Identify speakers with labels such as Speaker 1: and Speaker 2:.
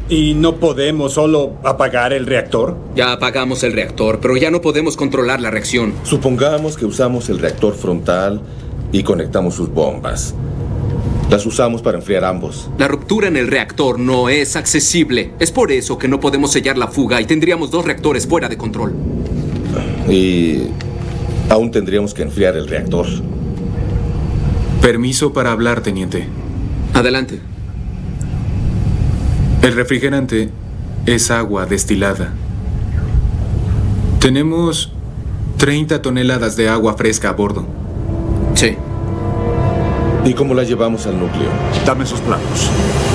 Speaker 1: ¿Y no podemos solo apagar el reactor?
Speaker 2: Ya apagamos el reactor, pero ya no podemos controlar la reacción.
Speaker 3: Supongamos que usamos el reactor frontal y conectamos sus bombas. Las usamos para enfriar ambos.
Speaker 2: La ruptura en el reactor no es accesible. Es por eso que no podemos sellar la fuga y tendríamos 2 reactores fuera de control.
Speaker 3: Y aún tendríamos que enfriar el reactor.
Speaker 4: Permiso para hablar, teniente.
Speaker 2: Adelante.
Speaker 4: El refrigerante es agua destilada. Tenemos 30 toneladas de agua fresca a bordo.
Speaker 2: Sí.
Speaker 3: ¿Y cómo la llevamos al núcleo?
Speaker 5: Dame sus planos.